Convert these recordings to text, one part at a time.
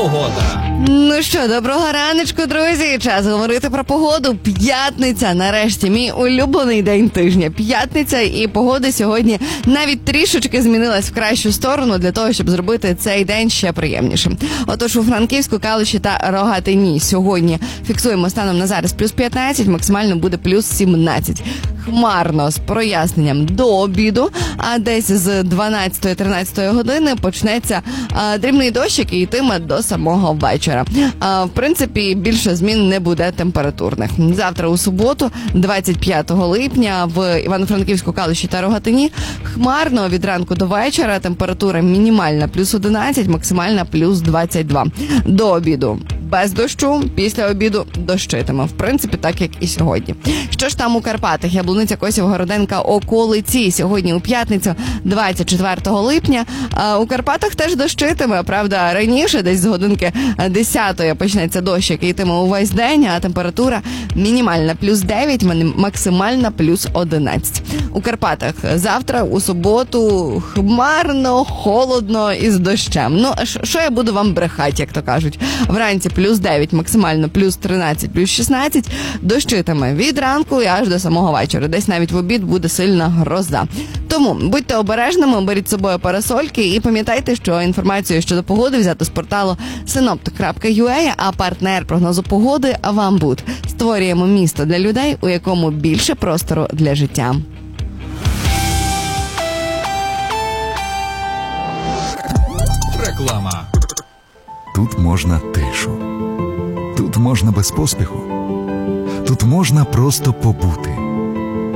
Погода. Ну що, доброго раночку, друзі. Час говорити про погоду. П'ятниця, нарешті, мій улюблений день тижня. П'ятниця, і погода сьогодні навіть трішечки змінилась в кращу сторону для того, щоб зробити цей день ще приємнішим. Отож, у Франківську, Калуші та Рогатині сьогодні фіксуємо станом на зараз плюс 15, максимально буде плюс 17. Хмарно з проясненням до обіду, а десь з 12-13 години почнеться дрібний дощ, який йтиме до самого вечора. В принципі, більше змін не буде температурних. Завтра у суботу, 25 липня, в Івано-Франківську, Калуші та Рогатині хмарно від ранку до вечора, температура мінімальна плюс 11, максимальна плюс 22. До обіду без дощу, після обіду дощитиме. В принципі, так як і сьогодні. Що ж там у Карпатах? Яблуниця, Косів, Городенка, околиці. Сьогодні у п'ятницю, 24 липня. У Карпатах теж дощитиме. Правда, раніше, десь з годинки 10-ї почнеться дощ, який йтиме увесь день, а температура мінімальна плюс 9, максимальна плюс 11. У Карпатах завтра, у суботу, хмарно, холодно і з дощем. Ну, що я буду вам брехати, як то кажуть. Вранці плюс 9, максимально плюс 13, плюс 16, дощитиме від ранку і аж до самого вечора. Десь навіть в обід буде сильна гроза. Тому будьте обережними, беріть з собою парасольки і пам'ятайте, що інформацію щодо погоди взято з порталу synoptic.ua, а партнер прогнозу погоди – Вамбуд. Створюємо місто для людей, у якому більше простору для життя. Реклама. Тут можна тишу. Тут можна без поспіху. Тут можна просто побути.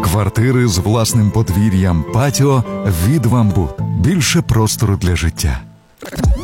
Квартири з власним подвір'ям, патіо від Вамбуд. Більше простору для життя.